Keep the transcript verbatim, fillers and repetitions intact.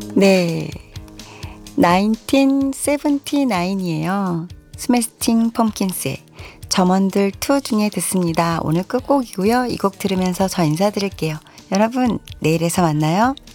네, 천구백칠십구이에요. 스매싱 펌킨스의 점원들 투 중에 듣습니다. 오늘 끝곡이고요. 이 곡 들으면서 저 인사드릴게요. 여러분, 내일에서 만나요.